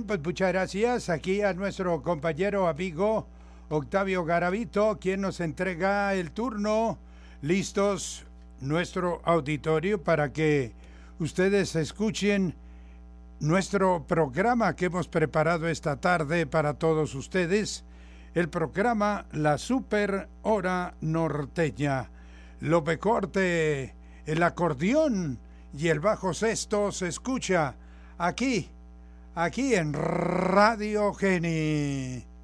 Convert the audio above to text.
pues muchas gracias aquí a nuestro compañero amigo Octavio Garavito, quien nos entrega el turno. Listos nuestro auditorio para que ustedes escuchen nuestro programa que hemos preparado esta tarde para todos ustedes. El programa La Super Hora Norteña. Lo mejor de el acordeón y el bajo sexto se escucha aquí en Radio Geni.